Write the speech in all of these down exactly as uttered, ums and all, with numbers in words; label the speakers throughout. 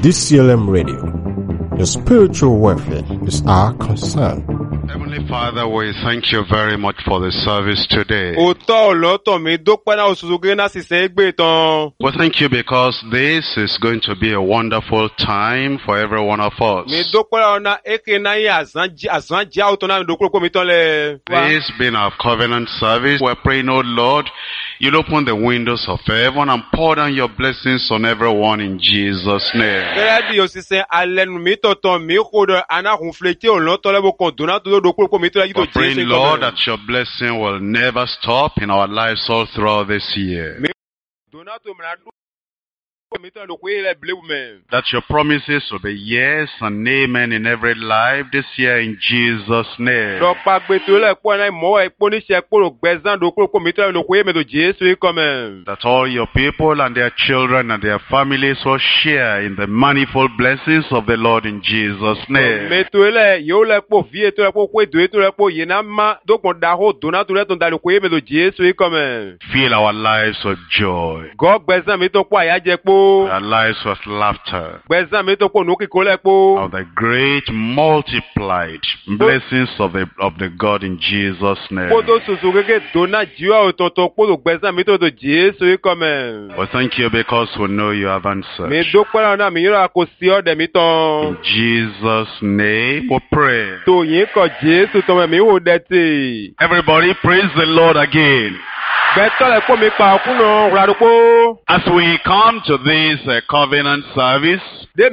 Speaker 1: D C L M Radio. Your spiritual welfare is our concern.
Speaker 2: Heavenly Father, we thank you very much for the service today.
Speaker 3: We
Speaker 2: thank you because this is going to be a wonderful time for every one of us. This being our covenant service, we're praying, oh Lord, you'll open the windows of heaven and pour down your blessings on everyone in Jesus' name. We're praying, Lord, that your blessing will never stop in our lives all throughout this year. That your promises will be yes and amen in every life this year in Jesus' name. That all your people and their children and their families will share in the manifold blessings of the Lord in Jesus' name. Fill our lives with joy. Our lives with laughter. Of the great multiplied blessings of the of the God in Jesus' name. We thank you because we know you have answered. In Jesus' name we pray. Everybody praise the Lord again. As we come to this uh, covenant service, the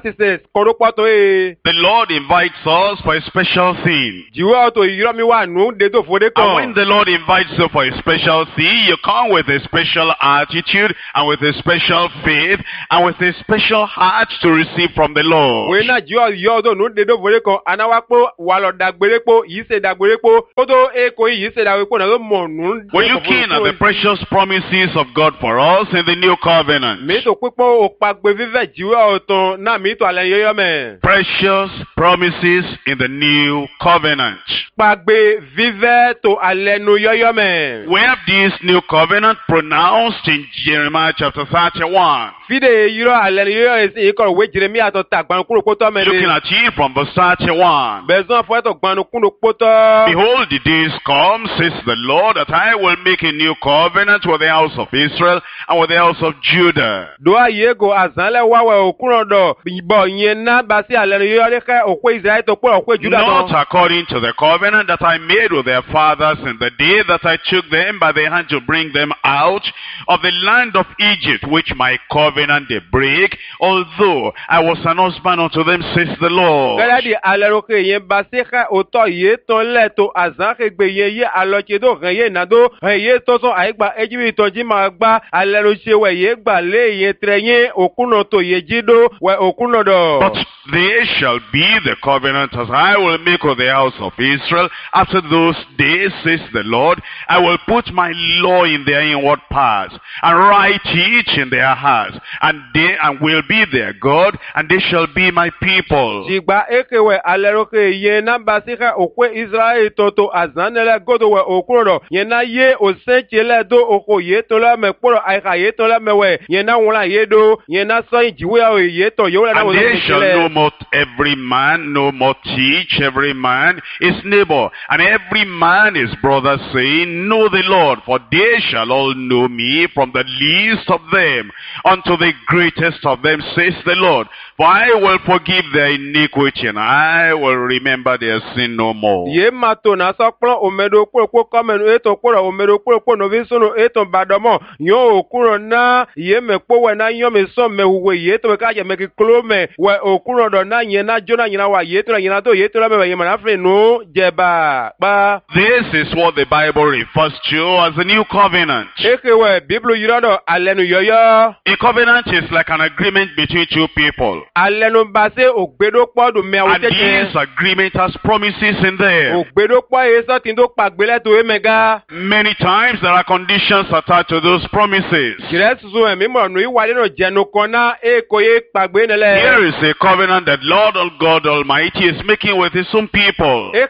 Speaker 2: Lord invites us for a special thing. And when the Lord invites you for a special thing, you come with a special attitude and with a special faith and with a special heart to receive from the Lord. We're looking at the precious promises of God for us in the new covenant. Precious promises in the new covenant. We have this new covenant pronounced in Jeremiah chapter thirty-one. Looking at it from verse thirty-one. Behold, the days come, says the Lord, that I will make a new covenant with the house of Israel and with the house of Judah. Not according to the covenant that I made with their fathers in the day that I took them by the hand to bring them out of the land of Egypt, which my covenant they break, although I was an husband unto them, says the Lord. But they shall be the covenant as I will make with the house of Israel after those days, says the Lord. I will put my law in their inward parts and write it in their hearts, and they and will be their God, and they shall be my people. And they shall no more every man, no more teach every man his neighbor, and every man his brother, saying, Know the Lord, for they shall all know me, from the least of them unto the greatest of them, says the Lord. For I will forgive their iniquity, and I will remember their sin no more. This is what the Bible refers to as the new covenant. A covenant is like an agreement between two people. And this agreement has promises in there. Many times there are conditions attached to those promises. Here is a covenant that Lord God Almighty is making with his own people. And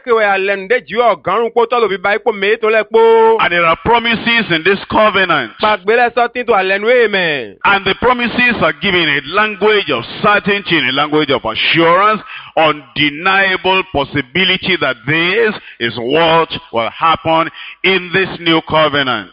Speaker 2: there are promises in this covenant. And the promises are giving a language of certainty, a language of assurance, undeniable possibility that this is what will happen in this new covenant.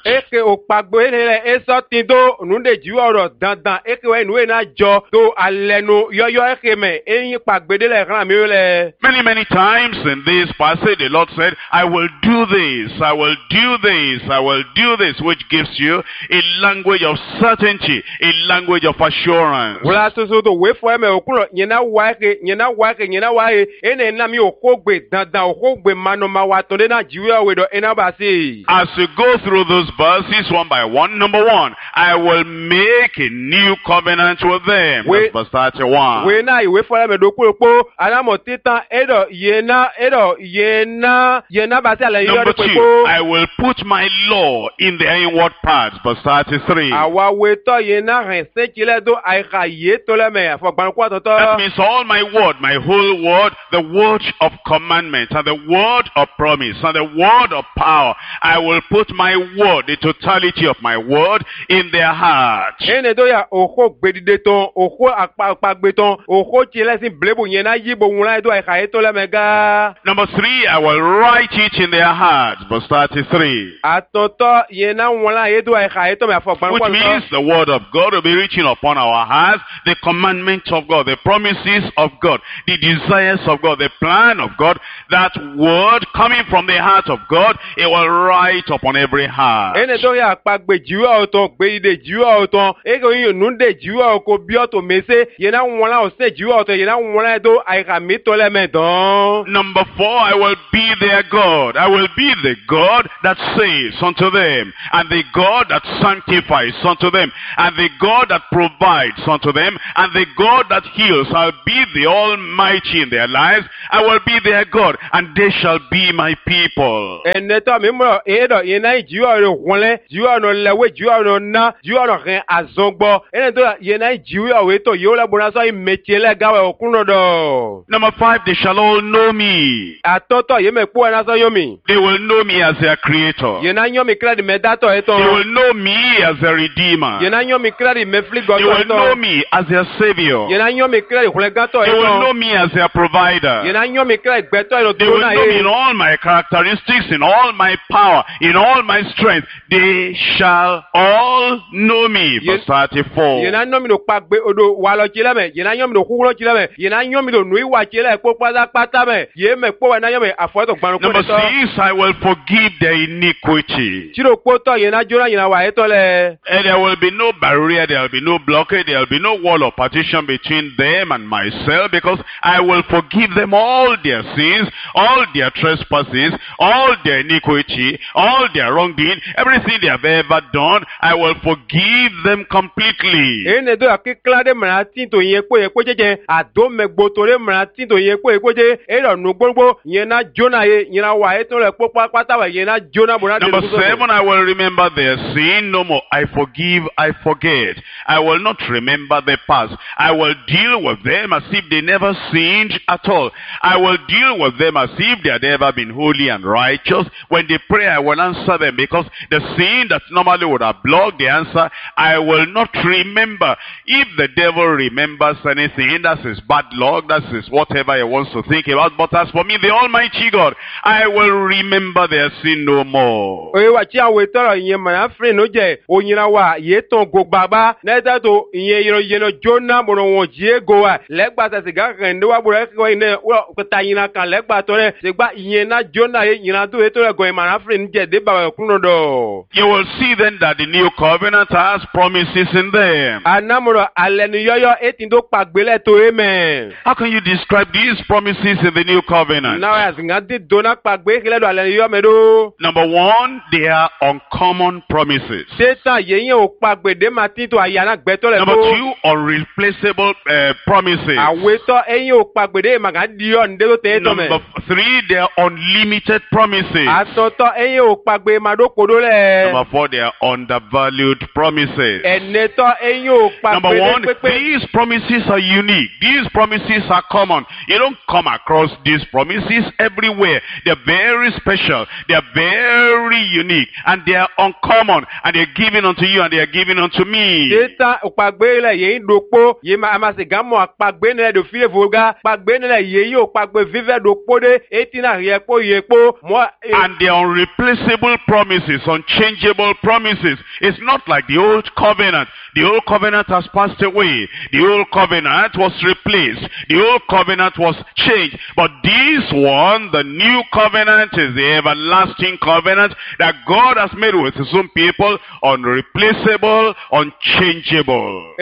Speaker 2: Many, many times in this passage, the Lord said, I will do this, I will do this, I will do this, which gives you a language of certainty, a language of assurance. As we go through those verses one by one, number one, I will make a new covenant with them. That's verse thirty-one. Number two, I will put my law in their inward parts. Verse thirty-three. That means all my word, my whole word, the word of commandment and the word of promise and the word of power, I will put my word, the totality of my word, in their hearts. Number three, I will write it in their hearts. Verse thirty-three. Which means the word of God will be written upon our hearts, the commandments of God, the promises of God, the desires of God, the plan of God. That word coming from the heart of God, it will write upon every heart. Number four, I will be their God. I will be the God that saves unto them, and the God that sanctifies unto them, and the God that provides unto them, and the God that heals. I'll be the Almighty in their lives. I will be their God, and they shall be my people. Number five, they shall all know me. They will know me as their creator. They will know me as their redeemer. They will know me as their savior. They will know me as their provider. They will know me in all my characteristics, in all my power, in all my strength. They shall all know me. Verse thirty-four. Number six, I will forgive their iniquity. And there will be no barrier, there will be no blockade, there will be no wall of partition between them and myself, because I will forgive them all their sins, all their trespasses, all their iniquity, all their wrongdoing, everything they have ever done, I will forgive them completely. Number seven, I will remember their sin no more. I forgive, I forget. I will not remember the past. I will deal with them as if they never sinned at all. I will deal with them as if they had ever been holy and righteous. When they pray, I will answer them, because the sin that normally would have blocked the answer, I will not remember. If the devil remembers anything, that's his bad luck, that's his whatever he wants to think about. But as for me, the Almighty God, I will remember their sin no more. You will see then that the new covenant has promises in them. How can you describe these promises in the new covenant? Number one, they are uncommon promises. Number two, unreplaceable uh, promises. Number three, they are unlimited promises. Number four, they are undervalued promises. Number one, these these promises are unique. These promises are common. You don't come across these promises everywhere. They're very special. They're very unique. And they are uncommon. And they're given unto you and they are given unto me. And they are unreplaceable promises, unchangeable promises. It's not like the old covenant. The old covenant has passed away. The old covenant was replaced. The old covenant was changed. But this one, the new covenant, is the everlasting covenant that God has made with his own people, unreplaceable, unchangeable.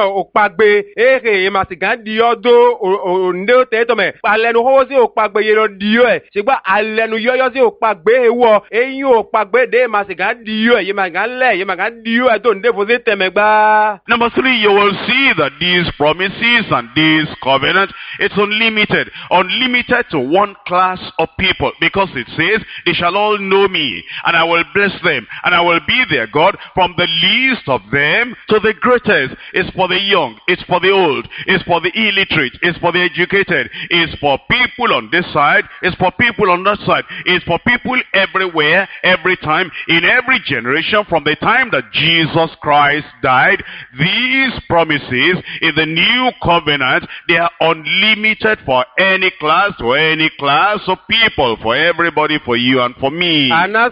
Speaker 2: Number three, you will see that these promises and this covenant, it's unlimited. Unlimited to one class of people. Because it says, they shall all know me, and I will bless them, and I will be their God, from the least of them to the greatest. It's for the young, it's for the old, it's for the illiterate, it's for the educated, it's for people on this side, it's for people on that side, it's for people everywhere, every time, in every generation, from the time that Jesus Christ died. These promises in the new covenant, they are unlimited for any class, for any class of people, for everybody, for you and for me.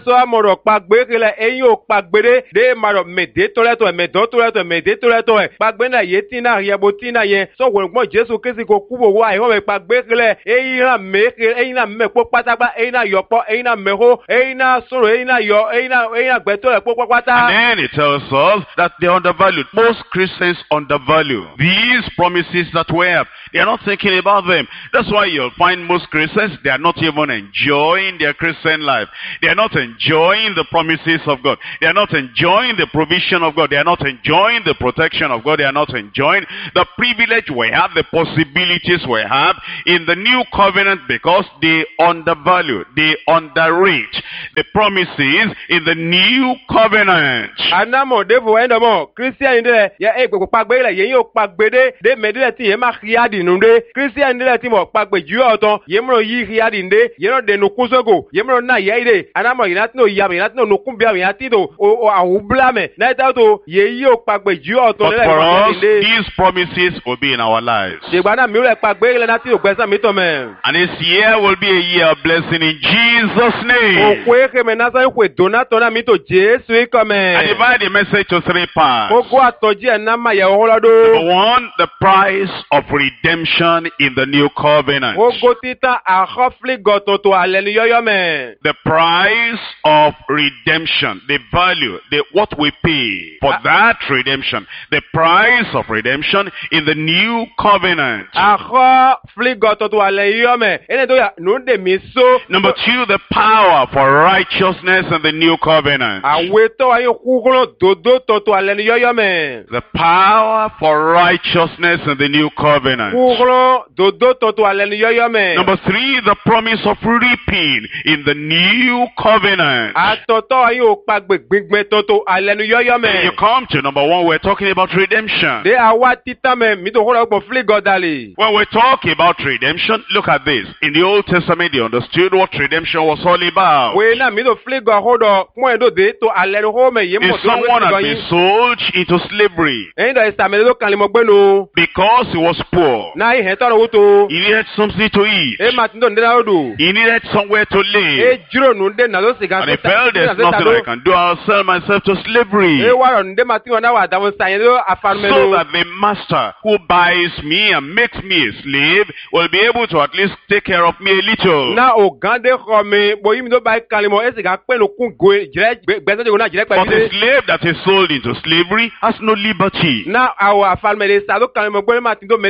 Speaker 2: And then it tells us that they are undervalued. Most Christians undervalue these promises that we have. They are not thinking about them. That's why you'll find most Christians, they are not even enjoying their Christian life. They are not enjoying the promises of God. They are not enjoying the provision of God. They are not enjoying the protection of God. They are not enjoying the privilege we have, the possibilities we have in the new covenant, because they undervalue, they underrate the promises in the new covenant.
Speaker 3: Christian de ya e gbo pagbe le yen yo pagbe de de medile ti ye ma khiadi nunde Christian de ti mo pagbe ju oton ye mo yi khiadi nde ye no de no kusogo ye mo na ye ide anamo ina ti no ya ina ti no nukun bia ina ti do o awubla me na ta to ye yo pagbe ju oton le
Speaker 2: le nde. These promises will be in our lives.
Speaker 3: De gba na mi le pagbe le na ti o gbesa mi to me.
Speaker 2: And this year will be a year of blessing in Jesus' name.
Speaker 3: O kwe ke me na sa kwe donato na mi to Jesu e come.
Speaker 2: I divide the message to three parts.
Speaker 3: Number
Speaker 2: one, the price of redemption in the new covenant. The price of redemption, the value, the what we pay for that redemption. The price of redemption in the new covenant. Number two, the power for righteousness in the new covenant. The power for righteousness in the new covenant. Number three, the promise of reaping in the new covenant. When you come to number one, we're talking about redemption. When we talk about redemption, look at this. In the Old Testament, they understood what redemption was all about. If someone had been sold into slavery because he was poor, he needed something to eat, he needed somewhere to live, and he felt there's nothing I can do, I'll sell myself to slavery, so that the master who buys me and makes me a slave will be able to at least take care of me a little. But a slave that is sold into slavery has no liberty.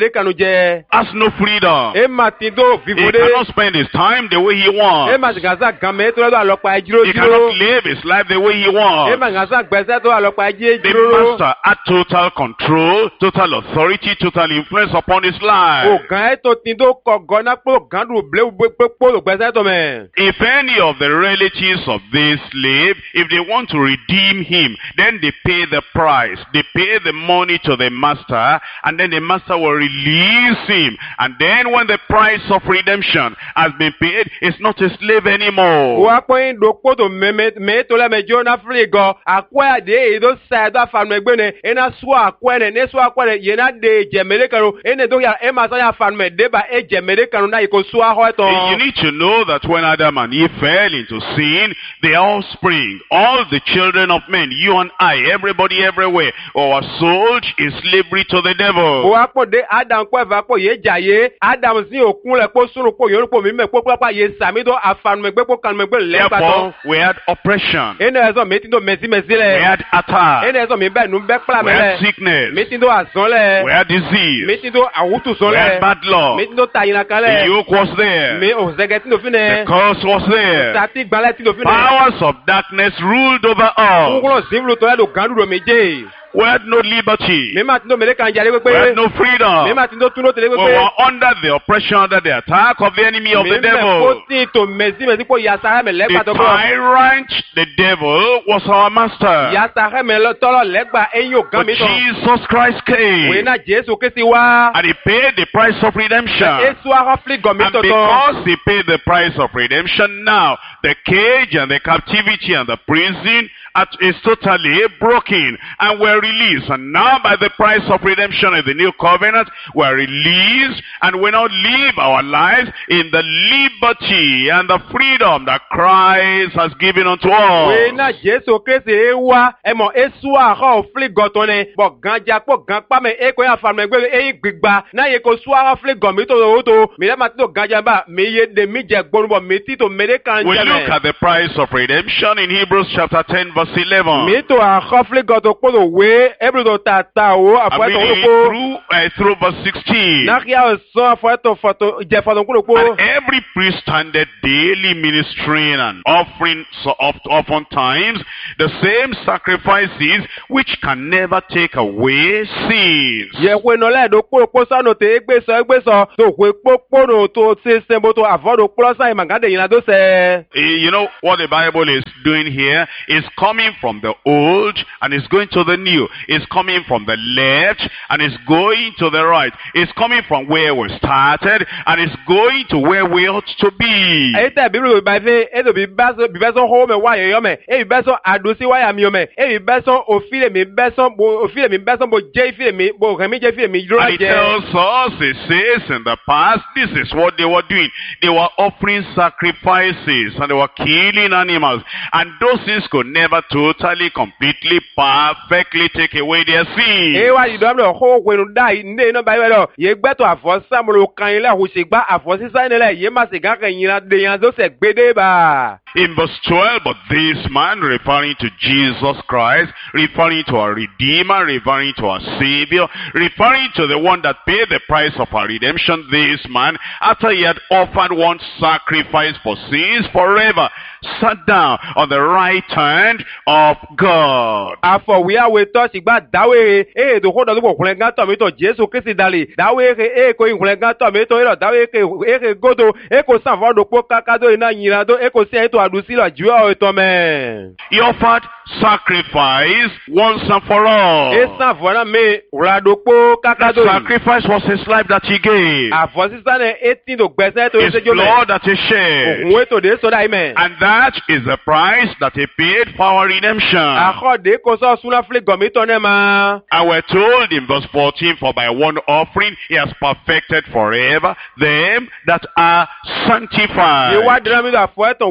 Speaker 3: jẹ.
Speaker 2: has no freedom.
Speaker 3: E ma ti do
Speaker 2: He
Speaker 3: vivode.
Speaker 2: cannot spend his time the way he
Speaker 3: E
Speaker 2: wants.
Speaker 3: ma gasa game to lo alopa ejiro
Speaker 2: He
Speaker 3: jiro.
Speaker 2: cannot live his life the way he
Speaker 3: E
Speaker 2: wants.
Speaker 3: ma gasa gbese to alopa eje
Speaker 2: The
Speaker 3: jiro.
Speaker 2: master had total control, total authority, total influence upon his life.
Speaker 3: Ogan e to ti do kogo na pe ogan du ble pe po gbese to me.
Speaker 2: If any of the relatives of this slave, if they want to redeem him, then they pay the price. They pay the money to the master, and then the master will release him. And then when the price of redemption has been paid, it's not a slave anymore.
Speaker 3: Wa po in do po to me me me to le me jo na frigo. Akwa de e do sa do fa me gbe ne. E na so akwa ne ne so akwa ne ye na de jemele kanu. E ne do ya e ma sa ya fa me de ba e jemele kanu na iko so aho to.
Speaker 2: You need to know that when Adam and Eve fell into sin, the offspring, all the children of men, you and I, everybody everywhere, were sold in slavery to the devil.
Speaker 3: Wa po de Adam ko eva po ye jaye. Adam si okun le po sunu po yo po mi me po papa ye sami do afan me gbe po kan me gbe le ba
Speaker 2: Therefore,
Speaker 3: to.
Speaker 2: we had oppression,
Speaker 3: E na so me ti do mesi mesi
Speaker 2: we
Speaker 3: le.
Speaker 2: had
Speaker 3: E
Speaker 2: attack,
Speaker 3: na so mi be nu be pla
Speaker 2: we
Speaker 3: me
Speaker 2: had
Speaker 3: le.
Speaker 2: sickness,
Speaker 3: Me ti do azon le.
Speaker 2: we had disease,
Speaker 3: Me ti do awutu so
Speaker 2: we had
Speaker 3: le.
Speaker 2: bad luck.
Speaker 3: Me ti do tayina kan
Speaker 2: The
Speaker 3: le.
Speaker 2: yoke was there,
Speaker 3: Me o zege ti do fi
Speaker 2: the
Speaker 3: ne.
Speaker 2: curse was there.
Speaker 3: Tati gbale ti do fi ne.
Speaker 2: Powers of darkness ruled over us.
Speaker 3: Kukulo zimlu to le do gandu do meje.
Speaker 2: We had no liberty,
Speaker 3: Me ma ti do mele kan jale
Speaker 2: we
Speaker 3: pepe.
Speaker 2: had no
Speaker 3: Me
Speaker 2: freedom.
Speaker 3: ma ti do tuno tele
Speaker 2: We
Speaker 3: pepe.
Speaker 2: were under the oppression, under the attack of the enemy of the
Speaker 3: Me me
Speaker 2: devil.
Speaker 3: ko ti to mesi mesi po ya sara me le
Speaker 2: The
Speaker 3: pa to ko.
Speaker 2: tyrant, the devil, was our master.
Speaker 3: Ya sara me lo tolo le gba eyin o gan
Speaker 2: But
Speaker 3: mi to.
Speaker 2: Jesus Christ
Speaker 3: We
Speaker 2: came,
Speaker 3: na Jesu Kristi wa.
Speaker 2: and he paid the price of redemption.
Speaker 3: Esu ara fli go mi
Speaker 2: And
Speaker 3: to to.
Speaker 2: because he paid the price of redemption, now the cage and the captivity and the prison at- is totally broken, and we're released. And now by the price of redemption in the new covenant, we're released, and we now live our lives in the liberty and the freedom that Christ has given unto
Speaker 3: We
Speaker 2: us.
Speaker 3: na Jesu Kristi e wa. E mo esu ara fli go to ne. Bo ganja po gan pa me e ko ya fa me gbe eyin gbigba. Na ye ko su ara fli go mi to to to. Mi le ma ti do ganja ba. Mi ye de mi je gbonu bo mi ti to mele kan
Speaker 2: We
Speaker 3: je
Speaker 2: look
Speaker 3: me.
Speaker 2: at the price of redemption in Hebrews chapter ten verse eleven.
Speaker 3: Mi to a fli go to po to we. Ebru to ta ta o.
Speaker 2: I'm
Speaker 3: Apo to
Speaker 2: reading
Speaker 3: ko.
Speaker 2: through, uh, through verse sixteen.
Speaker 3: Na kia so afo to foto je foto ko ko.
Speaker 2: And every priest standeth daily ministering and offering so oft, oftentimes the same sacrifices which can never take away sins.
Speaker 3: Ye we no le do po po sa no te gbe so gbe so to we po po no to se se bo to avo do po sa imagade yin do se.
Speaker 2: Eh, You know what the Bible is doing here is coming from the old and is going to the new. It's coming from the left and it's going to the right. It's coming from where we started and it's going to where we ought to be.
Speaker 3: E te Bible ba fe e do bi ba so bi ba so ho me wa ye yo me. E bi ba so adusi wa ya mi yo me. E bi ba so ofile mi ba so bo ofile mi ba so bo je file mi bo remi je file mi dro
Speaker 2: And it
Speaker 3: je.
Speaker 2: tells us, it says in the past, this is what they were doing. They were offering sacrifices and they were killing animals. And those things could never totally, completely, perfectly take away their
Speaker 3: E
Speaker 2: sin.
Speaker 3: wa di do me ho we no dai ne no ba we lo. Ye gbe to afo samulo kan ile hu se gba afo sisa ne le ye ma se ga kan yin na de yan do se gbede ba.
Speaker 2: In verse twelve, but this man, referring to Jesus Christ, referring to our Redeemer, referring to our Savior, referring to the one that paid the price of our redemption, this man, after he had offered one sacrifice for sins forever, sat down on the right hand of God.
Speaker 3: Afọ we are we touch igba dawe e do ho do bo kun gan to mi to Jesu Kristi dali dawe e ko in kun gan to mi to iro dawe ke e ke godo e ko san fo do po kakado ina yin do e ko se to adusi lo ju o to me
Speaker 2: He offered sacrifice once and for all.
Speaker 3: e san fo na me ura do po
Speaker 2: That
Speaker 3: kakado
Speaker 2: sacrifice was his life that he gave,
Speaker 3: afọ sisa ne eighteen do gbese to
Speaker 2: his
Speaker 3: se jo me
Speaker 2: blood that he shed.
Speaker 3: ohun e to de so dai me
Speaker 2: And that is the price that he paid for our redemption.
Speaker 3: akọ de ko so suna fle gomi to ne ma
Speaker 2: And we're told in verse fourteen, for by one offering he has perfected forever them that are
Speaker 3: ye wa
Speaker 2: sanctified.
Speaker 3: dra mi do afọ e to we ne to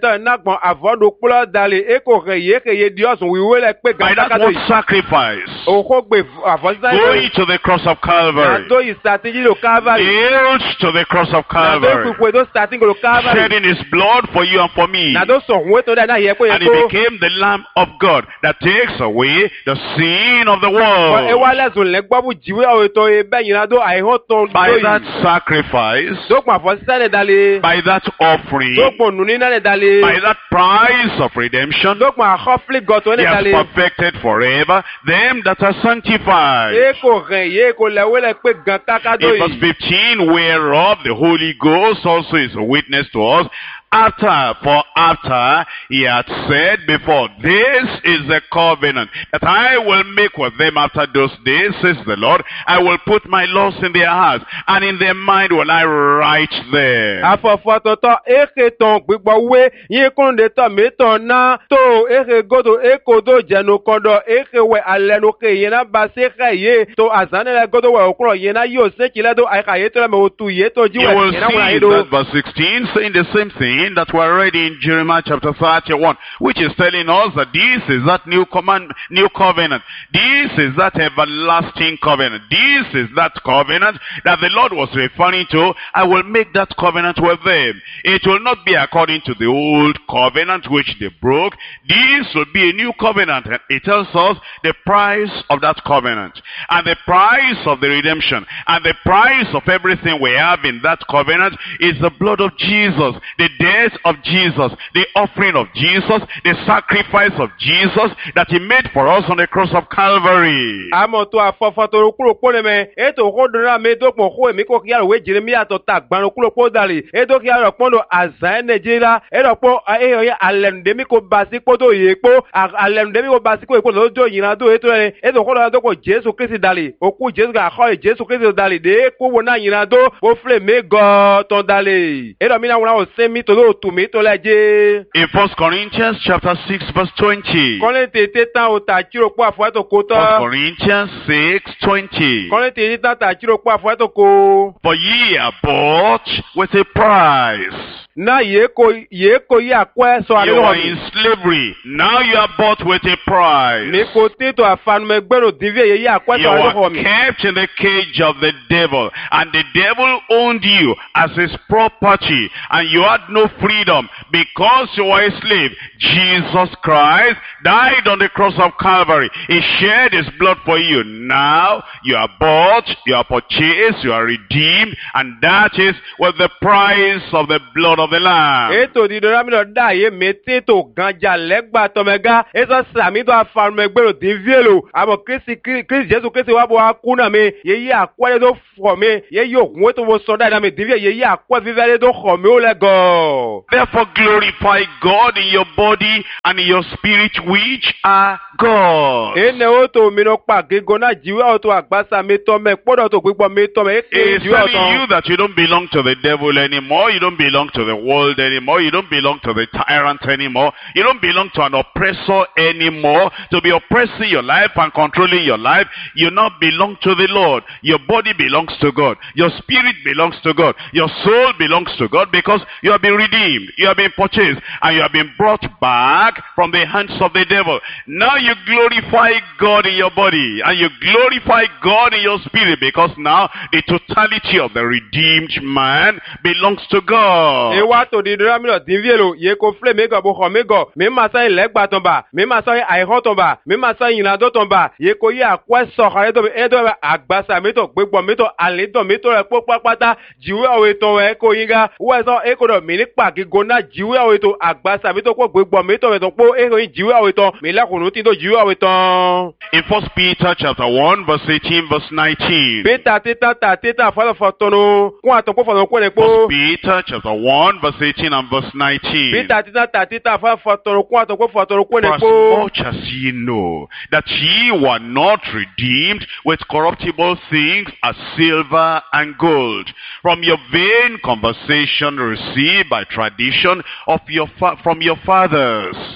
Speaker 3: Ito nagbon avodo kplo dali eko reye reye Dios wiwe le pe
Speaker 2: By that
Speaker 3: gata
Speaker 2: one sacrifice,
Speaker 3: Oko gbe avosita
Speaker 2: going to the cross of Calvary,
Speaker 3: do yi starting lo Calvary.
Speaker 2: nailed to the cross of
Speaker 3: Do
Speaker 2: Calvary,
Speaker 3: ku do starting lo Calvary.
Speaker 2: shedding his blood for you and for me.
Speaker 3: Na do so we to da na ye ko ye
Speaker 2: And he
Speaker 3: ko.
Speaker 2: became the Lamb of God that takes away the sin of the
Speaker 3: E
Speaker 2: world.
Speaker 3: wa le zun le gbo bu jiwe o to e be yin na do ai ho to do
Speaker 2: By
Speaker 3: yi.
Speaker 2: that sacrifice,
Speaker 3: Do ku avosita le dali.
Speaker 2: by that offering,
Speaker 3: Do ku nuni na le dali.
Speaker 2: by that price of redemption,
Speaker 3: Do ku a hofli goto
Speaker 2: he
Speaker 3: le
Speaker 2: has
Speaker 3: dali.
Speaker 2: perfected forever them that are sanctified.
Speaker 3: Eko reye ko le we le pe gan kaka do
Speaker 2: In verse
Speaker 3: yi.
Speaker 2: fifteen, whereof the Holy Ghost also is a witness to us, after, for after he had said before, this is the covenant that I will make with them after those days, says the Lord. I will put my laws in their hearts, and in their mind will I write them.
Speaker 3: Afọ̀fọ̀ tọ̀tọ̀ eke tán gbígbọ́ wé yín kúndé tán mi tán ná tó eke godo eko do jẹnu kọ́dọ̀ eke wẹ̀ alẹ́nu ke yẹn náà ba se xe yé tó azanilẹ̀ godo wẹ̀ òkúrọ̀ yẹn náà yóò sékì lẹ́dọ̀ àyíká yé tó lẹ́mẹ̀ òtù yé tó
Speaker 2: You
Speaker 3: jíwẹ̀
Speaker 2: will
Speaker 3: yẹn náà wọ̀nyí
Speaker 2: see
Speaker 3: do.
Speaker 2: that verse sixteen saying the same thing that we're reading in Jeremiah chapter thirty-one, which is telling us that this is that new command, new covenant. This is that everlasting covenant. This is that covenant that the Lord was referring to. I will make that covenant with them. It will not be according to the old covenant which they broke. This will be a new covenant. And it tells us the price of that covenant and the price of the redemption and the price of everything we have in that covenant is the blood of Jesus, the death of Jesus, the offering of Jesus, the sacrifice of Jesus that he made for us on the cross of Calvary.
Speaker 3: Àmọ́ tó afọ̀fọ̀ tó kúrò pọ́ ní mẹ́ ètò kó dùnrà mi tó pọ̀ kó èmi kò kí àrò wé Jeremiah tó ta gbàrú kúrò pọ́ dàlí ètò kí àrò pọ́n lọ àzá ẹ̀ Nàìjíríà ètò pọ́ èèyàn yẹn alẹ́nudẹ́mi kò bá sí kó tó yẹ pọ́ alẹ́nudẹ́mi kò bá sí kó èkó lọ́jọ́ yìí náà tó ètò rẹ̀ ètò kó lọ́jọ́ kó Jésù Kristi dàlí òkú Jésù kà kọ́ Jésù Kristi dàlí dé kó wọ náà yìí náà tó ó filẹ̀ mí gọ́ tán dàlí ètò mi náà wọn náà sẹ́ mi tó ló tù mí tó lẹ́ jẹ́.
Speaker 2: In First Corinthians chapter six verse twenty.
Speaker 3: Kọ́lé tètè tán o tà kírò pọ́ àfọwọ́tò kó tán.
Speaker 2: First Corinthians six twenty.
Speaker 3: Kọ́lé tètè tán tà kírò pọ́ àfọwọ́tò kó.
Speaker 2: For ye are bought with a price.
Speaker 3: Na yeko yeko ya kwe so
Speaker 2: You
Speaker 3: ale
Speaker 2: are in slavery. Now you are bought with a price.
Speaker 3: Ni ko tito afanu megbero divie ye ya kwe
Speaker 2: You
Speaker 3: so ale
Speaker 2: are
Speaker 3: ho mi.
Speaker 2: kept in the cage of the devil, and the devil owned you as his property, and you had no freedom because you were a slave. Jesus Christ died on the cross of Calvary. He shed his blood for you. Now you are bought, you are purchased, you are redeemed, and that is with the price of the blood of the Lamb.
Speaker 3: Eto di dora mi do da ye mete to ganja legba to mega eso sami to afanu megbero divie lo amo Kristi Kristi Jesu Kristi wa bo akuna me ye ye akwa do fo me ye yo gun to wo so da na me divie ye ye akwa vivere do kho me o le go.
Speaker 2: Therefore glorify God in your body and in your spirit which are God.
Speaker 3: Ene o to mi no pa gego na jiwe o to agbasa me to me podo to gbigbo me to me
Speaker 2: It's telling you that you don't belong to the devil anymore. You don't belong to the world anymore. You don't belong to the tyrant anymore. You don't belong to an oppressor anymore. To be oppressing your life and controlling your life, you now belong to the Lord. Your body belongs to God. Your spirit belongs to God. Your soul belongs to God because you have been redeemed. You have been purchased and you have been brought back from the hands of the devil. Now you glorify God in your body and you glorify God in your spirit because now the totality of the redeemed man belongs to God.
Speaker 3: Ewa to di dora mi lo divie lo ye ko fle me go bo kho me go me ma sa legba ton ba me ma sa ai ho ton ba me ma sa yin na do ton ba ye ko ye akwa so khare do e do agbasa me to gbegbo me to ale do me to re popo pata jiwe owe to e ko yinga wo so e ko do mi ni pa gigo na jiwe owe to agbasa me to ko gbegbo me to to po e ko yin jiwe owe to me la kunu ti do jiwe owe to.
Speaker 2: In First Peter chapter one verse eighteen verse nineteen.
Speaker 3: Peter tita ta tita fa fa tono kun aton po fa ko ne po.
Speaker 2: First Peter chapter one verse eighteen and verse nineteen.
Speaker 3: Peter tita ta tita fa fa tono kun aton po fa tono ko ne
Speaker 2: For as
Speaker 3: po.
Speaker 2: much as ye know that ye were not redeemed with corruptible things as silver and gold from your vain conversation received by tradition of your fa from your fathers,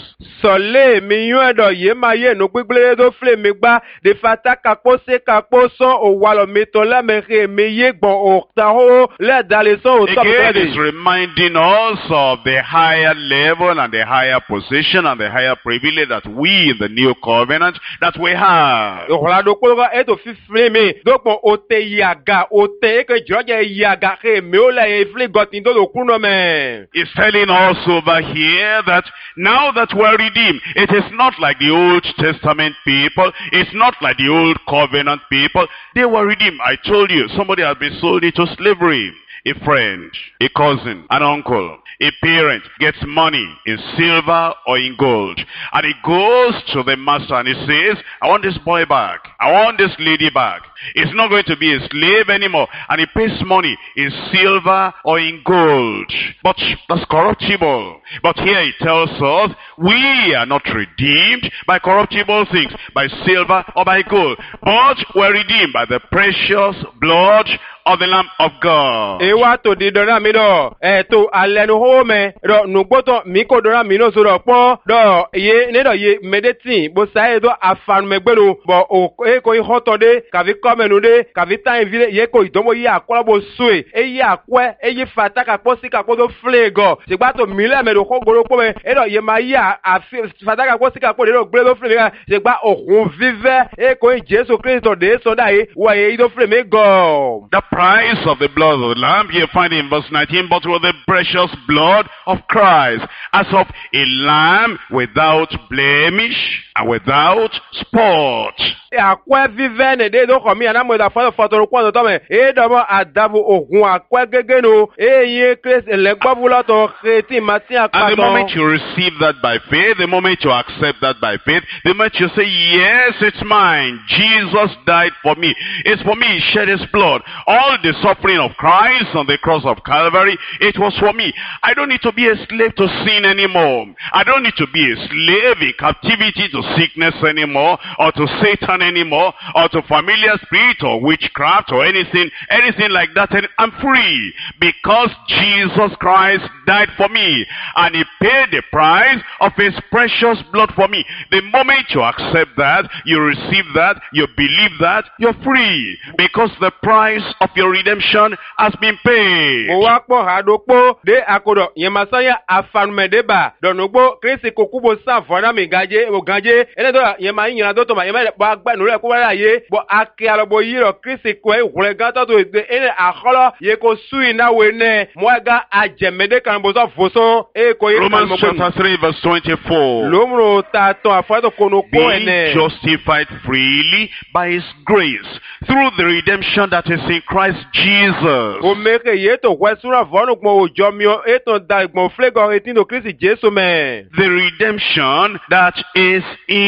Speaker 3: sole mi yuedo ye ma ye no gbegbele do fle mi gba de fata kapo se kapo son o walo mi to la me re mi ye gbon o ta ho le dale son o top
Speaker 2: Again,
Speaker 3: ready.
Speaker 2: it's reminding us of the higher level and the higher position and the higher privilege that we in the new covenant that we have.
Speaker 3: O la do ko ga e to fi fle mi do pon o te yaga o te ke joje yaga re mi o la e fle got in do do kuno me.
Speaker 2: It's telling us over here that now that we're redeemed, it is not like the Old Testament people. It's not like the Old Covenant people. They were redeemed. I told you, somebody had been sold into slavery. A friend, a cousin, an uncle, a parent gets money in silver or in gold. And he goes to the master and he says, I want this boy back. I want this lady back. He's not going to be a slave anymore. And he pays money in silver or in gold. But that's corruptible. But here he tells us, we are not redeemed by corruptible things, by silver or by gold. But we're redeemed by the precious blood of the Lamb of God.
Speaker 3: Ewa to di dora mi do e to alenu ho me do nugboto mi ko dora mi no so do po do ye ne do ye medetin bo sai do afanu megbelu bo o e ko hoto de ka vi komenu de ka vi tan vile ye ko idomo ye akola bo sue e ye akwe e ye fata ka po si ka po do flego se gba to mi le me do ko goro po me e do ye ma ya fata ka po si ka po de do gbe do flego se gba okun vive e ko Jesu Christ de so da ye wa ye do fleme go.
Speaker 2: The price of the blood of the Lamb, you find it in verse nineteen, but with the precious blood of Christ, as of a lamb without blemish and without spot.
Speaker 3: Akwe vive ne de do komi ana mo da fa fotoro kwa to me e do mo adabu ogun akwe gege no e yin Christ le gbobulo to kreti mati akwa.
Speaker 2: And the moment you receive that by faith, the moment you accept that by faith, the moment you say, yes, it's mine. Jesus died for me. It's for me. He shed his blood. All the suffering of Christ on the cross of Calvary, it was for me. I don't need to be a slave to sin anymore. I don't need to be a slave in captivity to sickness anymore, or to Satan anymore, or to familiar spirit or witchcraft or anything, anything like that. And I'm free because Jesus Christ died for me and he paid the price of his precious blood for me. The moment you accept that, you receive that, you believe that, you're free because the price of your redemption has been paid.
Speaker 3: Owakpo hadokpo de akodo yemasanya afanmedeba donogbo Kristi kokubo sanfona mi gaje o gaje ene do yema yin do to ma yema ba gba nu re ko wala ye bo ake alobo yiro Kristi ko e hule gato to ene akholo ye ko sui na we ne moga ajemede kan bo so foso e ko ye
Speaker 2: Romans chapter three verse twenty-four.
Speaker 3: Lomro ta to afado kono ko ene
Speaker 2: being justified freely by his grace through the redemption that is in Christ Jesus.
Speaker 3: O meke ye to kwesura vonu gbo ojo mi o eton da gbo flego etindo Kristi Jesu me.
Speaker 2: The redemption that is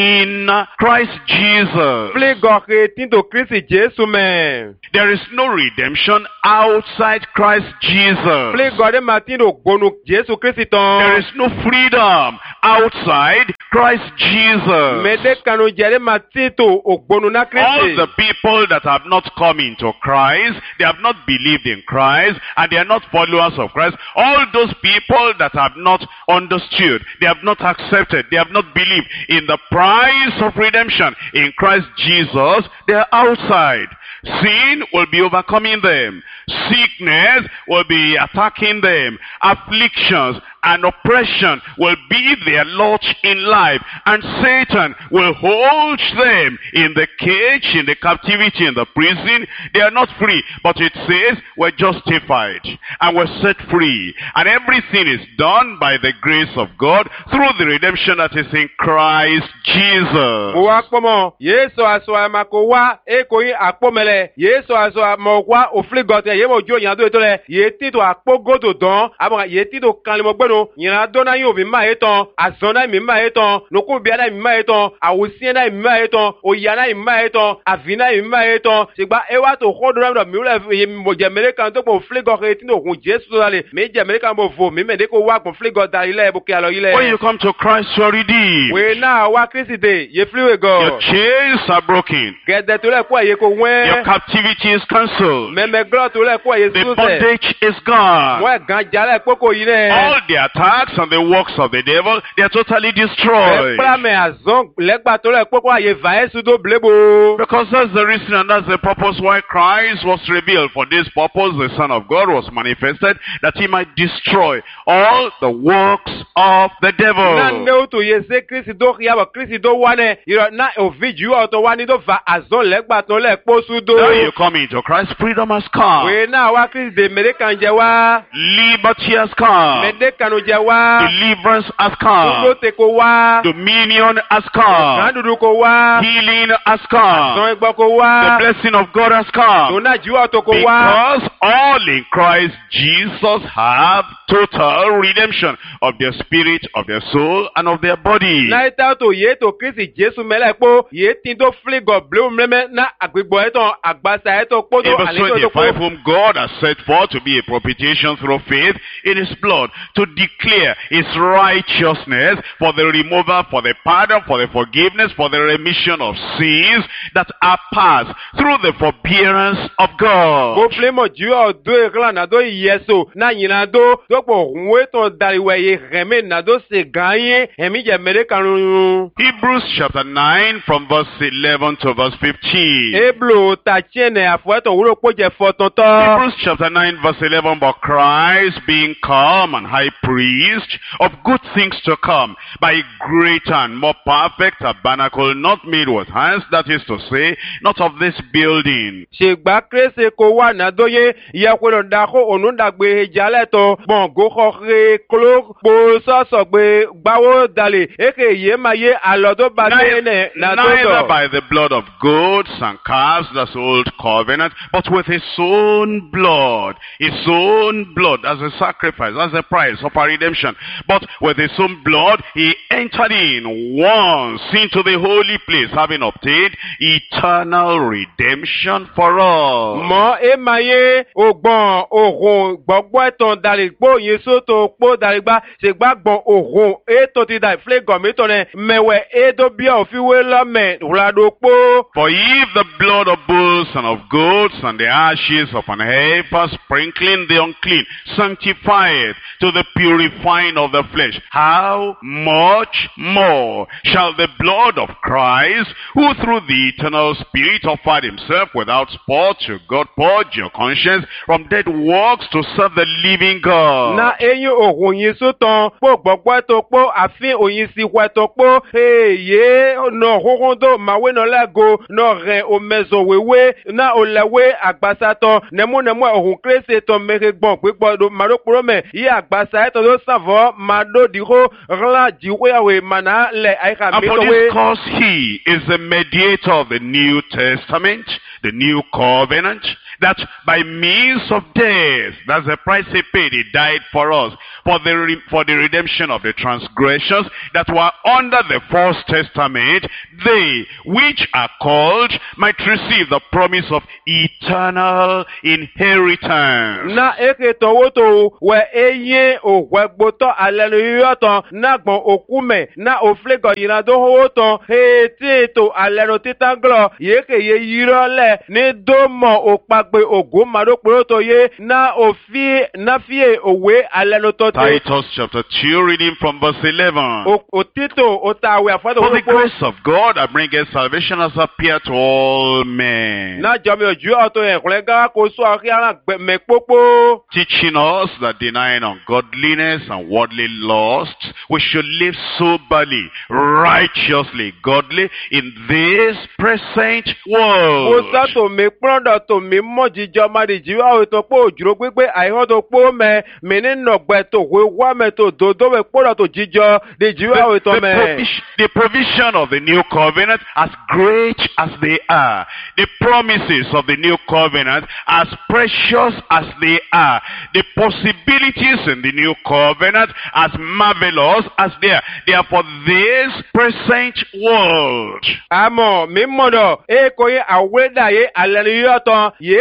Speaker 2: in Christ Jesus.
Speaker 3: Flego etindo Kristi Jesu me.
Speaker 2: There is no redemption outside Christ Jesus.
Speaker 3: Flego de matindo gbonu Jesu Kristi ton.
Speaker 2: There is no freedom outside Christ Jesus.
Speaker 3: Mede kanu jere matito ogbonu na Kristi.
Speaker 2: All the people that have not come into Christ, they have not believed in Christ, and they are not followers of Christ. All those people that have not understood, they have not accepted, they have not believed in the price of redemption in Christ Jesus, they are outside. Sin will be overcoming them. Sickness will be attacking them. Afflictions and oppression will be their lot in life. And Satan will hold them in the cage, in the captivity, in the prison. They are not free. But it says we're justified and we're set free. And everything is done by the grace of God through the redemption that is in Christ Jesus.
Speaker 3: Yesu aswa makowa ekoyi akpomele. Yesu aswa mokwa ofligote yemo jo yando etole. Yeti to akpogodo don. Aba yeti to kanlimo gbeno. Yina dona yo mi ma eton. Azona mi ma eton. Noku biana mi ma eton. Awusiena mi ma eton. Oyana mi ma eton. Avina mi ma eton. Sigba ewa to khodora do mi ule mo jemele kan to ko fligo eti no kun Jesu dale. Me jemele kan bo vo mi me de ko wa kun fligo dale ile bo ke alo ile.
Speaker 2: When you come to Christ, you are redeemed.
Speaker 3: We now wa Kristi de ye fliwe go.
Speaker 2: Your chains are broken.
Speaker 3: Gede to le ko ye ko wen.
Speaker 2: Your captivity is cancelled.
Speaker 3: Me me glo to le ko ye
Speaker 2: The
Speaker 3: suse.
Speaker 2: bondage is gone.
Speaker 3: Mo gan jale poko yi ne.
Speaker 2: All the the attacks and the works of the devil, they are totally destroyed. Because that's the reason and that's the purpose why Christ was revealed. For this purpose, the Son of God was manifested, that he might destroy all the works of the devil. Now you come into Christ, freedom has come. Liberty has come. Deliverance has come. Dominion has come. Healing has come. The blessing of God has come. Because all in Christ Jesus have total redemption of their spirit, of their soul, and of their body.
Speaker 3: Hebrews
Speaker 2: twenty-five, whom God has set forth to be a propitiation through faith in his blood, to declare his righteousness for the removal, for the pardon, for the forgiveness, for the remission of sins that are past through the forbearance of God. Hebrews chapter nine from verse eleven to verse fifteen. Hebrews chapter nine verse eleven, but Christ being come and high priest of good things to come, by a greater and more perfect tabernacle, not made with hands, that is to say, not of this building. Neither by the blood of goats and calves, that's old covenant, but with his own blood, his own blood as a sacrifice, as a price of our redemption. But with his own blood, he entered in once into the holy place, having obtained eternal redemption for all. For if the blood of bulls and of goats and the ashes of an heifer sprinkling the unclean sanctifieth to the purifying of the flesh, how much more shall the blood of Christ, who through the eternal Spirit offered himself without spot to God, purge your conscience from dead works to serve the living God? And for this cause he is the mediator of the New Testament, the new covenant, that by means of death, that's the price he paid, he died for us, for the re for the redemption of the transgressions that were under the first testament, they which are called might receive the promise of eternal inheritance. Titus chapter two, reading from verse eleven. For the grace of God that bringeth salvation has appeared to all men, teaching us that denying ungodliness and worldly lusts, we should live soberly, righteously, godly in this present world. The, the, the provision of the new covenant, as great as they are, the promises of the new covenant, as precious as they are, the possibilities in the new covenant, as marvelous as they are, they are for this present world.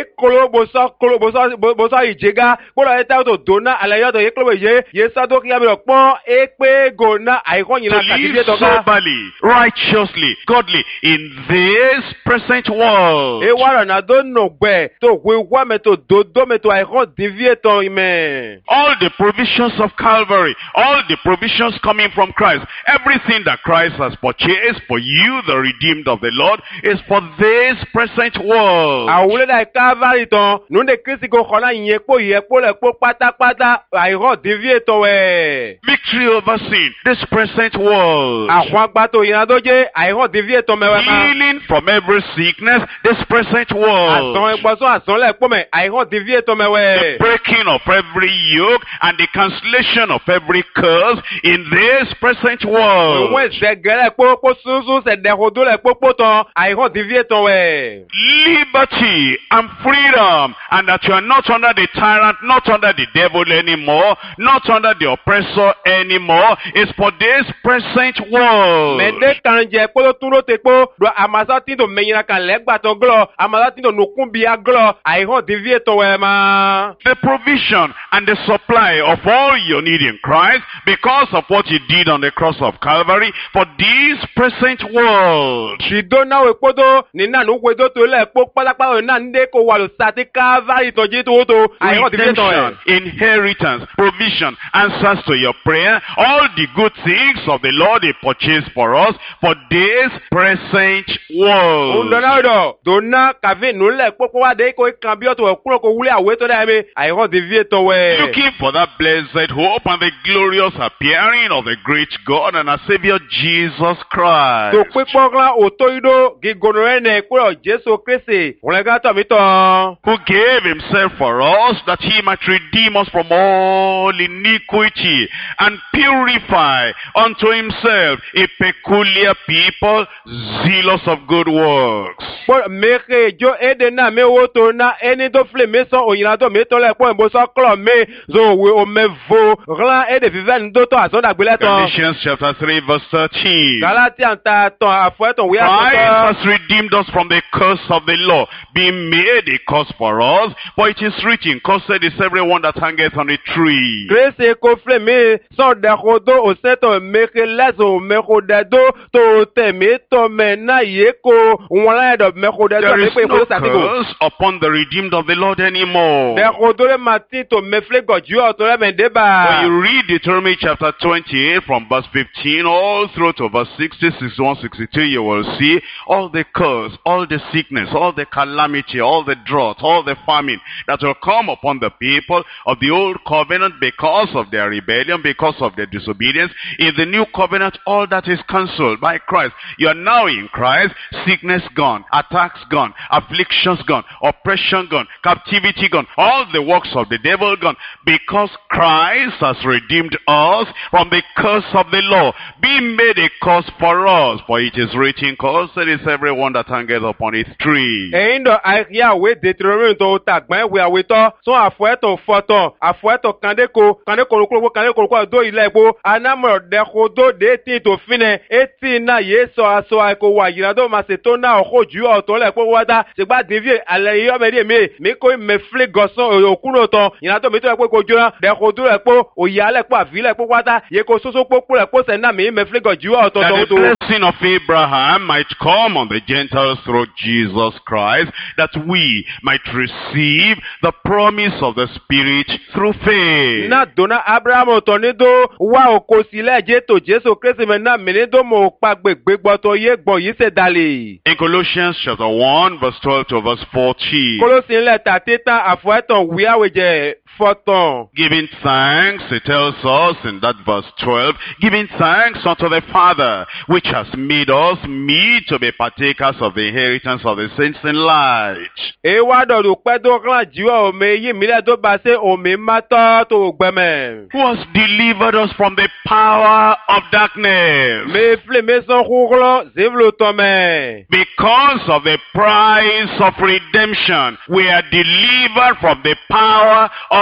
Speaker 3: kolo boso kolo boso boso ijega kolo eta to dona alayo to yeklo ye yesa do kia mi pon epe gona aiko nyina
Speaker 2: to
Speaker 3: katibie
Speaker 2: live
Speaker 3: to ka
Speaker 2: soberly, righteously, godly in this present world.
Speaker 3: e wara na do no gbe to we wa me to dodo me to aiko divie to ime.
Speaker 2: All the provisions of Calvary, all the provisions coming from Christ, everything that Christ has purchased for you, the redeemed of the Lord, is for this present world.
Speaker 3: Awule da Calvary ton nu de Kristi ko khona yen po ye po le po pátápátá aiko divie to we.
Speaker 2: Victory over sin, this present world.
Speaker 3: Àwọn agba to yin do je aiko divie to me we ma.
Speaker 2: Healing from every sickness, this present world.
Speaker 3: Asan epo so asan le po me aiko divie to me we.
Speaker 2: Breaking of every yoke and the cancellation of every curse in this present world.
Speaker 3: Òun ìṣẹ̀gẹ̀rẹ̀ pópó sunsun ṣẹ̀dẹ̀kọ̀dó lẹ̀ pópó tán àìkàn divie tán wẹ̀.
Speaker 2: Liberty and freedom, and that you are not under the tyrant, not under the devil anymore, not under the oppressor anymore, is for this present world.
Speaker 3: Mẹ̀dẹ́ kan jẹ kpọ́dọ̀ tún ló te kpó do àmàsá tí tó mẹ̀yìnà kan lẹ́gbàtọ̀ glọ àmàsá tí tó nùkún bíyà glọ àìkàn divie tán wẹ̀ ma.
Speaker 2: The provision and the supply of all your need in Christ, because of what he did on the cross of Calvary, for this present world.
Speaker 3: Ṣìdó náà wẹ̀ kpọ́dọ̀ nínú àná wẹ̀dọ̀ tó lẹ̀ kpó pátápátá náà ń dé kó wà lọ sàtí Calvary tó jí tó tó àìkàn divie tán wẹ̀.
Speaker 2: Redemption, inheritance, provision, answers to your prayer, all the good things of the Lord he purchased for us for this present world.
Speaker 3: Ndona do dona kave nule popo wa de ko kan bi o to kuro ko wule awe to da me I want the vie to we.
Speaker 2: Looking for that blessed hope and the glorious appearing of the great God and our Savior Jesus Christ.
Speaker 3: To pe pokla o to ido gigono ene kuro Jesu Kristi. Wole ga to mi to.
Speaker 2: Who gave himself for us that he might redeem us from all iniquity and purify unto himself a peculiar people zealous of good works.
Speaker 3: Por meke jo ede na me wo to na eni to fle me so oyina to me to le po mbo so klo me zo we o me vo ran ede vive ndo to aso da gbele to.
Speaker 2: Galatians chapter three verse thirteen.
Speaker 3: Galatians ta to afo to we
Speaker 2: Christ
Speaker 3: aso.
Speaker 2: has redeemed us from the curse of the law, being made a curse for us, for it is written, cursed is everyone that hangeth on a tree.
Speaker 3: Grace ko fle me so da kodo o se to meke lezo me ko da do to te me to me na ye ko won la do me ko da do
Speaker 2: There
Speaker 3: me
Speaker 2: is
Speaker 3: pe
Speaker 2: no
Speaker 3: ko sa ti go.
Speaker 2: curse upon the redeemed of the Lord anymore.
Speaker 3: De ko do le mati to me fle go ju o to le me de
Speaker 2: When
Speaker 3: ba.
Speaker 2: you read Deuteronomy chapter twenty-eight from verse fifteen all through to verse sixty, sixty-one, sixty-two, you will see all the curse, all the sickness, all the calamity, all the drought, all the famine that will come upon the people of the old covenant because of their rebellion, because of their disobedience. In the new covenant, all that is cancelled by Christ. You are now in Christ, sickness gone, attacks gone, afflictions gone, oppression gone, captivity gone, all the works of the devil gone, because Christ has redeemed us from the curse of the law, being made a curse for us. For it is written, cursed is everyone that hangeth upon a tree.
Speaker 3: Eyin do aria we Deuteronomy to ta gban we awe to so afo eto foto afo eto kandeko kandeko koko kandeko koko do ile epo anamo de ko do de ti to fine eti na yeso aso ko wa yira do ma se to na o ju o to le po wada se gba devie ale yo me de me me ko me fle goson okuno to yira to me to epo ko jora de ko do epo o ya le po afi le po wada ye ko soso po po le po se na me me fle go ju o to
Speaker 2: That
Speaker 3: to
Speaker 2: the blessing of Abraham might come on the Gentiles through Jesus Christ, that we might receive the promise of the Spirit through faith.
Speaker 3: Na dona Abraham to ni do wa oko sile je to Jesu Kristi me na me ni do mo pa gbegbe gbo to ye gbo yi se dale.
Speaker 2: In Colossians chapter one, verse twelve to verse fourteen.
Speaker 3: Kolosin le ta teta afo eton wi aweje foton.
Speaker 2: Giving thanks, it tells us in that verse twelve, giving thanks unto the Father, which has made us meet to be partakers of the inheritance of the saints in light.
Speaker 3: E wa do do pe do kan jiwa o me yi mi le do ba se o mi ma to to gbeme.
Speaker 2: Who has delivered us from the power of darkness.
Speaker 3: Me fle me son khuglo zevlo to me.
Speaker 2: Because of the price of redemption, we are delivered from the power of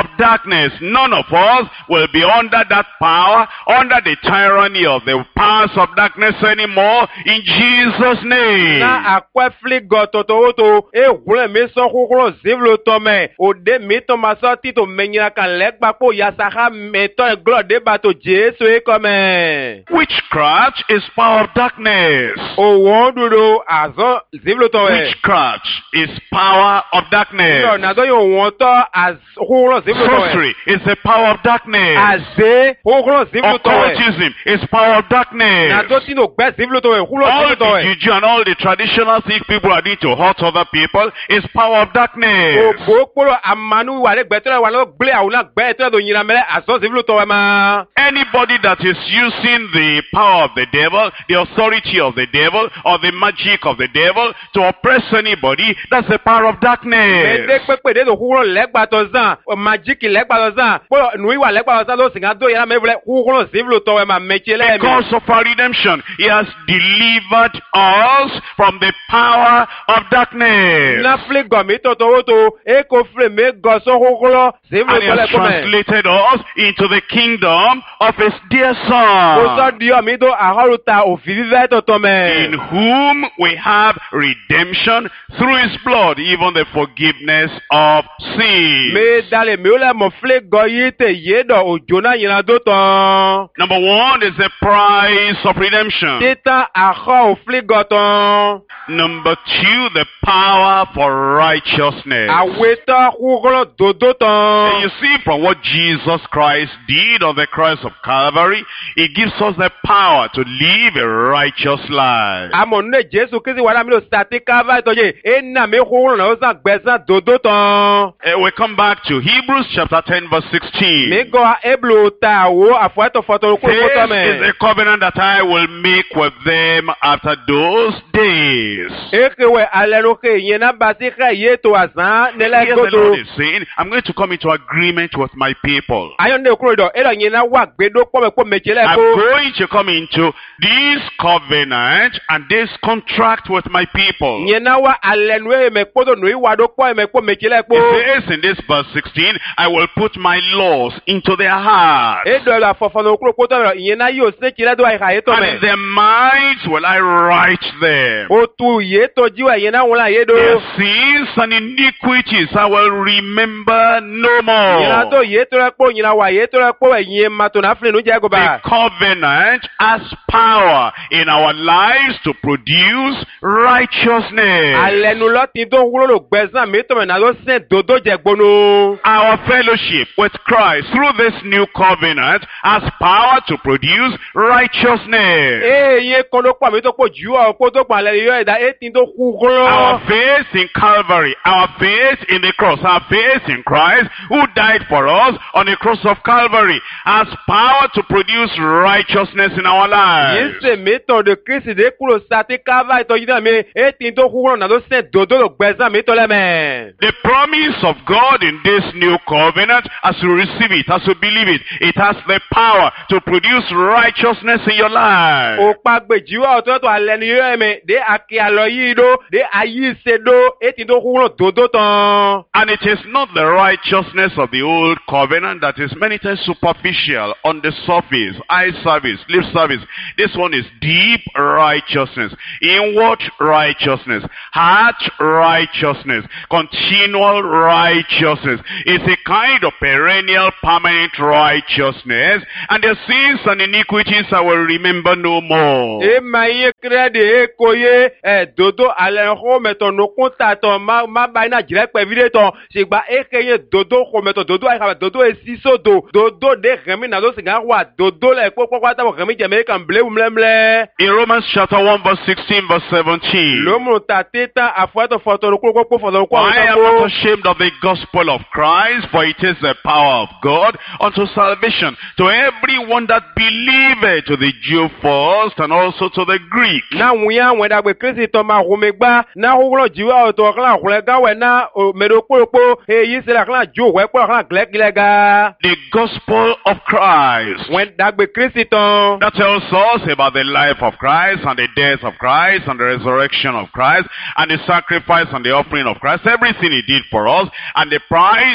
Speaker 2: of darkness. None of us will be under that power, under the tyranny of the powers of darkness anymore, in Jesus' name.
Speaker 3: Na akwefli gototo oto e hule mi so kukuro zivlo tome ode mi to maso tito menyira kan legba po yasaha meto e glo de bato Jesu e kome.
Speaker 2: Witchcraft is power of darkness.
Speaker 3: O wondudo azo zivlo tome.
Speaker 2: Witchcraft is power of darkness.
Speaker 3: No na do yo wonto az kukuro zivlo tome.
Speaker 2: Sorcery is the power of darkness.
Speaker 3: Aze kukuro zivlo tome.
Speaker 2: Occultism is power of darkness.
Speaker 3: Na do tino gbe zivlo tome kukuro
Speaker 2: All
Speaker 3: zivlo tome.
Speaker 2: the juju and all the traditional things people are doing to hurt other people is power of darkness.
Speaker 3: Okporo amanu wale gbetere wale gble awuna gbetere do nyina mele azo zivlo tome ma.
Speaker 2: Anybody that is using the power of the devil, the authority of the devil, or the magic of the devil to oppress anybody, that's the power of darkness.
Speaker 3: Ede pepe de do kukuro legba to zan, magic legba to zan, polo nui wa legba to zan lo singa do yana mele kukuro zivlo tome ma mechele mi.
Speaker 2: Because of our redemption, he has delivered us from the power of darkness.
Speaker 3: Na fle gomi to to to e ko fle me go so kukuro zivlo
Speaker 2: And he has
Speaker 3: tole kome.
Speaker 2: translated us into the kingdom of his dear son,
Speaker 3: Oso dio mi do ahoruta ofivive to tome.
Speaker 2: in whom we have redemption through his blood, even the forgiveness of sin.
Speaker 3: Me dale mi ole mo fle go yi te ye do ojona yina do ton.
Speaker 2: Number one is the price of redemption.
Speaker 3: Titan aho o fle go ton.
Speaker 2: Number two, the power for righteousness.
Speaker 3: Aweta kukuro dodo
Speaker 2: And you
Speaker 3: ton.
Speaker 2: see, from what Jesus Christ did on the cross of Calvary, he gives us the power to live a righteous life.
Speaker 3: Amo ne Jesu Kristi wala mi lo sati kava toje. E na me kukuro na osan gbesa dodo ton.
Speaker 2: Uh, we come back to Hebrews chapter ten verse sixteen.
Speaker 3: Me go a eblo ta wo afuato foto kukuro
Speaker 2: This
Speaker 3: tome.
Speaker 2: is a covenant that I will make with them after those days.
Speaker 3: Ekewe aleluke yena basika yeto azan nela
Speaker 2: Here's the Lord
Speaker 3: godo.
Speaker 2: is saying, I'm going to come into agreement with my people.
Speaker 3: Ayonde okuro do ela yena wa gbedo pome po mechele
Speaker 2: I'm
Speaker 3: ko.
Speaker 2: going to come into this covenant and this contract with my people.
Speaker 3: Yena wa alenwe me podo nui wa do po me po mechele
Speaker 2: It
Speaker 3: ko.
Speaker 2: says in this verse sixteen, I will put my laws into their hearts,
Speaker 3: E do la fofano okuro poto yena yo se chile do ai ha yeto
Speaker 2: and in
Speaker 3: me.
Speaker 2: their minds will I write them.
Speaker 3: O tu yeto jiwa yena wala
Speaker 2: Their
Speaker 3: yedo.
Speaker 2: sins and iniquities I will remember no
Speaker 3: Yena to
Speaker 2: more.
Speaker 3: yeto la po yena wa yeto la po yin mato na fle nu je go
Speaker 2: The
Speaker 3: ba.
Speaker 2: covenant has power in our lives to produce righteousness.
Speaker 3: Alenu lo tin to wulo lo gbezan mi to me na lo se dodo je gbonu.
Speaker 2: Our fellowship with Christ through this new covenant has power to produce righteousness.
Speaker 3: E yin kono pa mi to po ju o po to pa le yo eda e tin to ku
Speaker 2: Our
Speaker 3: gro.
Speaker 2: faith in Calvary, our faith in the cross, our faith in Christ who died for us on the cross of Calvary has power to produce righteousness in our lives.
Speaker 3: Yese mi to de Christ de kulo sati kava to yina mi e tin to ku gro na lo se dodo lo gbezan mi to le me.
Speaker 2: The promise of God in this new covenant, as you receive it, as you believe it, it has the power to produce righteousness in your life.
Speaker 3: O pa gbeji wa to to alenu yo me de aki alo yi do de ayi se do e tin to ku gro dodo ton.
Speaker 2: And it is not the righteousness of the old covenant that is many times superficial, on the surface, eye service, lip service. This one is deep righteousness, inward righteousness, heart righteousness, continual righteousness. It's a kind of perennial, permanent righteousness. And the sins and iniquities I will remember no more.
Speaker 3: E ma ye krede e koye e dodo alen ho meto no kunta to ma ma ba na jire pe vide to sigba e keye dodo ho meto dodo ai ka dodo e siso do dodo de remi na do singa wa dodo le po po kwata bo remi jeme kan ble umlemle
Speaker 2: In Romans chapter one verse sixteen verse seventeen.
Speaker 3: lo mo ta teta afuato foto ko ko ko foto ko
Speaker 2: I am not ashamed of the gospel of Christ, for it is the power of God unto salvation to everyone that believeth, to the Jew first and also to the Greek.
Speaker 3: na wuya weda gbe Kristi to ma ho megba na ho lo jiwa o to kla ho le ga we na medo popo e yi se la kla jo we po kla glek lega
Speaker 2: The gospel of Christ.
Speaker 3: when dagbe Kristi to
Speaker 2: That tells us about the life of Christ and the death of Christ and the resurrection of Christ and the sacrifice and the offering of Christ, everything he did for us and the price he paid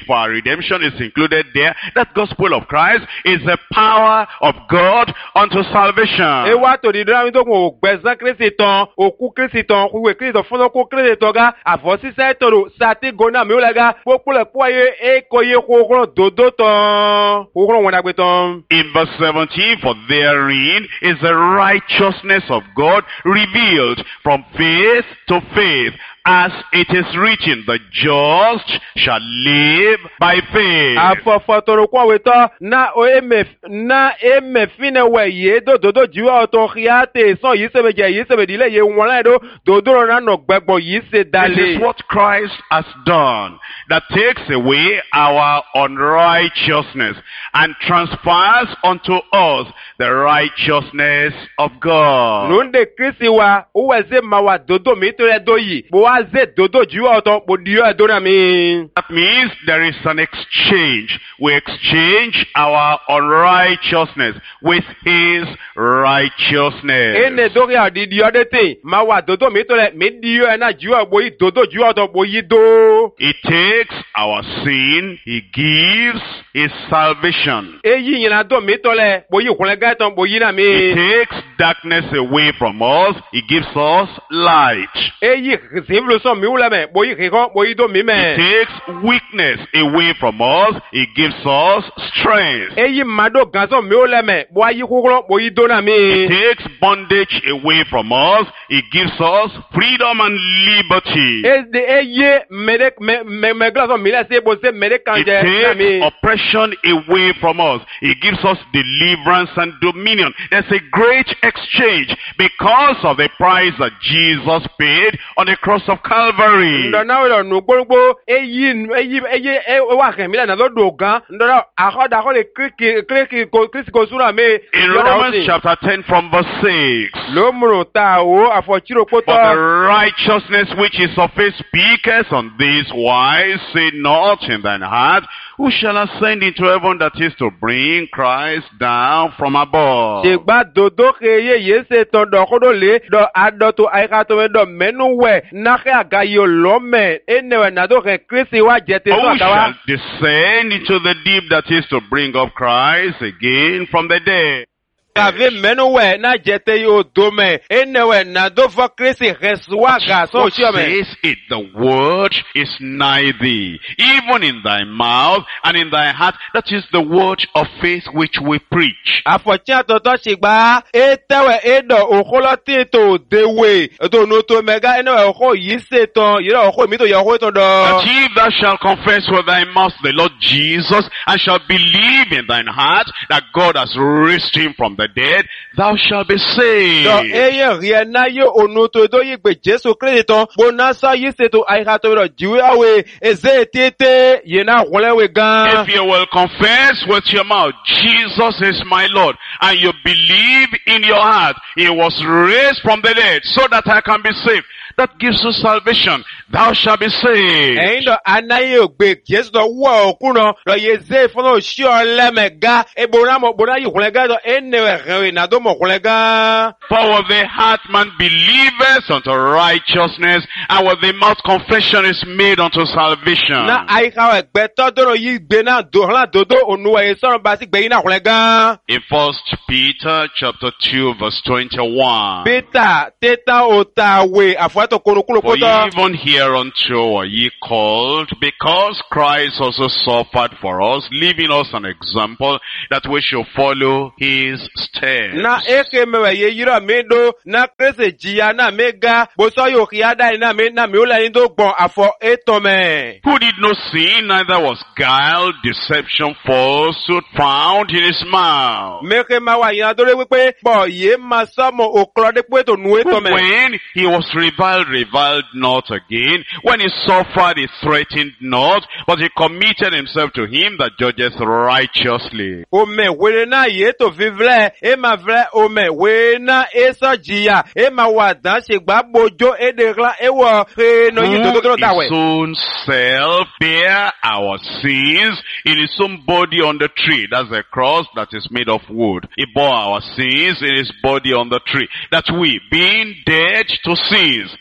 Speaker 2: for our redemption is included there. That gospel of Christ is the power of God unto salvation.
Speaker 3: Ewa to di dra mi to ko gbẹ̀san Kristi tán, òkú Kristi tán, kuwe Kristi fún ko Kristi tán ga, àfọ̀sí se toro, sati gona mi o lega, popule poye e koye kokoro dodo tán, kokoro wona gbe tán.
Speaker 2: In verse seventeen, for therein is the righteousness of God revealed from faith to faith, as it is written, the just shall live by faith.
Speaker 3: Afọ̀fọ̀tọ̀rọ̀ kwa weta na o eme na eme fine we ye do dodo jiwa oto khiate so yi sebe je yi sebe dile ye won do dodo na no gbegbo yi se dale.
Speaker 2: This is what Christ has done, that takes away our unrighteousness and transfers unto us the righteousness of God.
Speaker 3: Nunde Kristi wa uweze mawa dodo mi to do yi bo wa ze dodo jiwa oto bo dio adora mi.
Speaker 2: That means there is an exchange. We exchange our unrighteousness with His righteousness.
Speaker 3: Ene dori adi dio de te mawa dodo mi to le mi dio na jiwa bo yi dodo jiwa oto bo yi do.
Speaker 2: He takes our sin, He gives His salvation.
Speaker 3: Eyi yina do mi to le bo yi kunle ga ton bo yi na mi.
Speaker 2: He takes darkness away from us, He gives us light.
Speaker 3: Eyi zimlo so mi ule me bo yi kiko bo yi do mi me.
Speaker 2: He takes weakness away from us, He gives us strength.
Speaker 3: Eyi mado ganso mi ule me bo yi kokoro bo yi do na mi.
Speaker 2: He takes bondage away from us, He gives us freedom and liberty.
Speaker 3: Eze eye mede me me me glaso mi le se bo se mede
Speaker 2: He
Speaker 3: kanje na mi.
Speaker 2: takes oppression away from us. He gives us deliverance and dominion. There's a great exchange because of the price that Jesus paid on the cross of Calvary.
Speaker 3: Ndona we no gbogbo eyi eyi eyi wa kan mi na lo do gan ndona ahoda ho le kriki kriki ko krisi ko sura me.
Speaker 2: In Romans chapter ten from verse six.
Speaker 3: Lo muru ta o afochiro poto.
Speaker 2: For the righteousness which is of faith speaketh on this wise, say not in thine heart, who shall ascend into heaven, that is to bring Christ down from above.
Speaker 3: Degba dodo keye yese ton do kodo le do adoto aika to do menu we na ke agayo lome enewe na do ke Kristi wa jete so
Speaker 2: Who
Speaker 3: atawa.
Speaker 2: shall descend into the deep, that is to bring up Christ again from the dead?
Speaker 3: Ave menu we na jete yo dome enewe na do for Kristi reswa ga so
Speaker 2: What
Speaker 3: chiome.
Speaker 2: says it? The word is nigh thee, even in thy mouth and in thy heart. That is the word of faith which we preach.
Speaker 3: Afocha toto shigba etewe edo okolo tito dewe to no to mega enewe oko yise ton yiro oko mi to yo oko to do.
Speaker 2: That if thou shalt confess with thy mouth the Lord Jesus, and shalt believe in thine heart that God has raised him from the dead, thou shalt be saved.
Speaker 3: Do eye rien na yo onu to do yi gbe Jesu Kristi ton bona sa yise to aika to ro jiwe awe eze tete ye na wole gan.
Speaker 2: If you will confess with your mouth, Jesus is my Lord, and you believe in your heart, he was raised from the dead so that I can be saved, that gives you salvation. Thou shalt be saved.
Speaker 3: Ẹ̀yin dọ̀ anáyé ògbé Jésù dọ̀ wọ̀ òkúnà lọ yẹ zé fún òṣì ọ̀lẹ́mẹ̀gá ebòrán mọ̀ bòrán yìí kúnlẹ̀gá dọ̀ ẹnẹ ẹ̀rẹ̀ ìnàdó mọ̀ kúnlẹ̀gá.
Speaker 2: For with the heart man believeth unto righteousness, and with the mouth confession is made unto salvation.
Speaker 3: Na àyíká ẹgbẹ́ tọ́dọ̀rọ̀ yìí gbé náà dòhán dòdó ònúwà yìí sọ̀rọ̀ bá sí gbẹ̀yìn náà kúnlẹ̀gá.
Speaker 2: In First Peter chapter two verse twenty-one.
Speaker 3: Pétà tẹ́tà òtàwé àfọwọ́tò korokoro
Speaker 2: For
Speaker 3: kótó.
Speaker 2: even hereunto are ye called, because Christ also suffered for us, leaving us an example that we should follow his steps.
Speaker 3: Na eke mewe ye yira medo na krese jia na mega boso yo kiada na me na me ola indo gbon afọ etome.
Speaker 2: Who did no sin, neither was guile, deception, falsehood found in his mouth.
Speaker 3: Meke ma wa yin adore wípé bo ye ma somo oklode pe to nu
Speaker 2: Who
Speaker 3: etome.
Speaker 2: when he was reviled, reviled not again. When he suffered, he threatened not, but he committed himself to him that judgeth righteously.
Speaker 3: Ome wele na ye to vivle e ma vle ome we na eso jia e ma wa dan se gba bojo e de gla e wo e no yin to to
Speaker 2: Who
Speaker 3: dawe.
Speaker 2: his own self bear our sins in his own body on the tree. That's a cross that is made of wood. He bore our sins in his body on the tree, that we, being dead to sins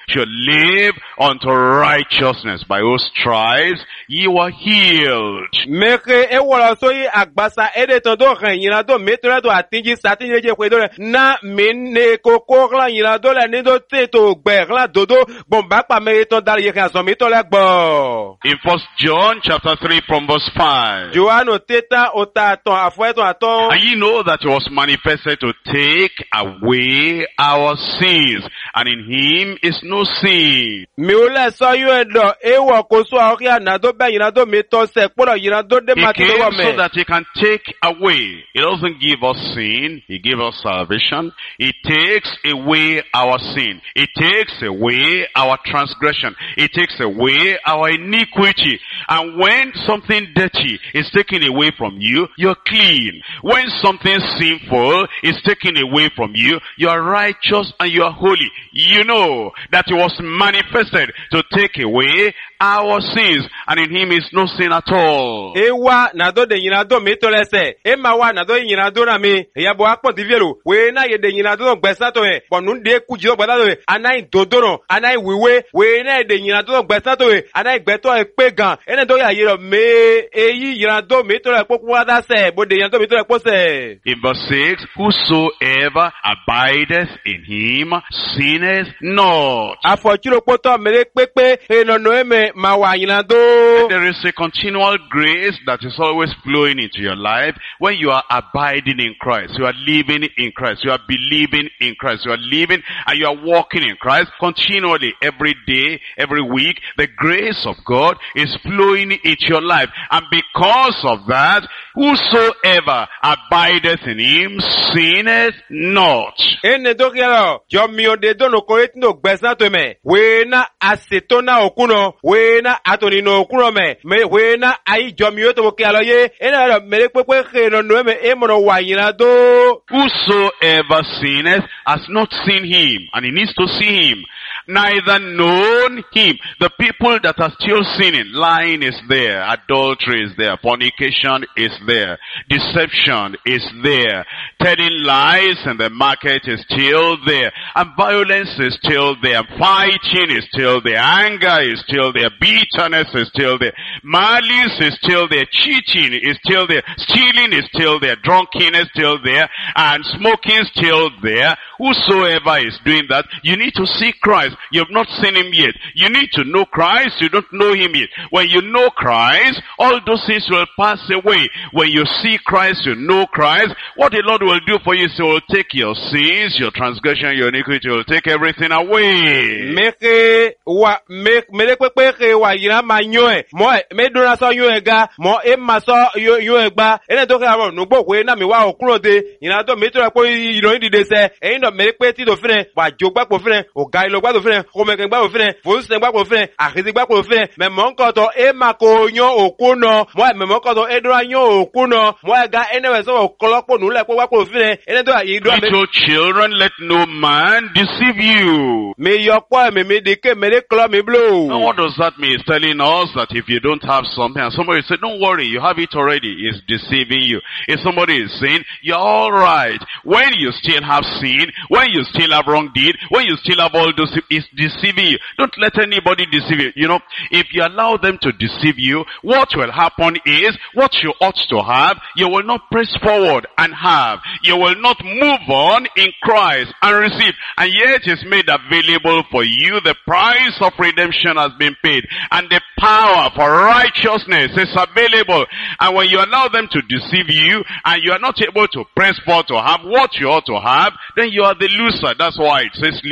Speaker 2: should live unto righteousness, by whose stripes ye were healed.
Speaker 3: Meke e wala so yi agbasa ede ton do ren yina do metre do atinji satinje je kwe do na mene koko la yina do la ni do te to gbe la dodo bomba pa me ton dal ye kan so mi to le gbo.
Speaker 2: In First John chapter three from verse five.
Speaker 3: Joano teta ota ton afwe ton aton.
Speaker 2: And ye know that he was manifested to take away our sins, and in him is no sin.
Speaker 3: Mi o le so yo edo e wo ko so a ri ana do be yina do mi to se poro yina do de
Speaker 2: He
Speaker 3: ma ti
Speaker 2: came
Speaker 3: do me.
Speaker 2: so that he can take away. He doesn't give us sin. He gives us salvation. He takes away our sin. He takes away our transgression. He takes away our iniquity. And when something dirty is taken away from you, you're clean. When something sinful is taken away from you, you are righteous and you are holy. You know that he was manifested to take away our sins, and in him is no sin at all.
Speaker 3: Ewa na do de yina do mi to lese. E ma wa na do yina do na mi. Ya bo akpon ti vielo. We na ye de yina do gbesa to e. Ponu de ku ji do gbesa to e. Anai dodo no. Anai wiwe. We na de yina do gbesa to e. Anai gbeto e pe gan. Ene do ya ye ro me eyi yina do mi to le poku wa da se. Bo de yina do mi to le po se.
Speaker 2: In verse six, whosoever abideth in him sinneth not.
Speaker 3: Afọchiro poto mere pepe enono eme ma wa yina do.
Speaker 2: There is a continual grace that is always flowing into your life when you are abiding in Christ. You are living in Christ. You are believing in Christ. You are living and you are walking in Christ continually every day, every week. The grace of God is flowing into your life. And because of that, whosoever abideth in him sinneth not.
Speaker 3: Ene do kielo, jo mi o de do no koreti no gbesa to me. We na asetona okuno, we na atoni no okuno me. Me we na ai jo mi o to kielo ye. Ene ro me pepe ke no no me e mo no wa yina do.
Speaker 2: Whosoever sinneth has not seen him, and he needs to see him. Neither known him. The people that are still sinning, lying is there, adultery is there, fornication is there, deception is there, telling lies in the market is still there, and violence is still there, fighting is still there, anger is still there, bitterness is still there, malice is still there, cheating is still there, stealing is still there, drunkenness is still there, and smoking is still there. Whosoever is doing that, you need to see Christ. You have not seen him yet. You need to know Christ. You don't know him yet. When you know Christ, all those things will pass away. When you see Christ, you know Christ, what the Lord will do for you is he will take your sins, your transgression, your iniquity, he will take everything away.
Speaker 3: Meke wa me me pepe ke wa yina ma nyoe. Mo me do na so yo ega, mo e ma so yo yo egba. Ene do ka ro no gbo we na mi wa okuro de. Yina do me to po iroyin dide se. Eyin do me pe ti do fine, wa jogba po fine, o ga ilo gba do fine, o me ke gba do fine, fo se gba po fine, akiti gba po fine. Me mo nko to e ma ko yan okuno. Mo me mo nko to e do yan okuno. Mo ega ene we so okolopo nu le po gba po fine. Ene do yi do me.
Speaker 2: Little children, let no man deceive you.
Speaker 3: Me yo po me me de ke me de klo me blow.
Speaker 2: Now what does that mean? It's telling us that if you don't have something and somebody said, don't worry, you have it already, it's deceiving you. If somebody is saying, you're alright, when you still have sin, when you still have wrong deed, when you still have all those, it's deceiving you. Don't let anybody deceive you. You know, if you allow them to deceive you, what will happen is, what you ought to have, you will not press forward and have. You will not move on in Christ and receive. And yet it's made available for you. The price of redemption has been paid. And the power for righteousness is available. And when you allow them to deceive you, and you are not able to press forward to have what you ought to have, then you are the loser. That's why it says,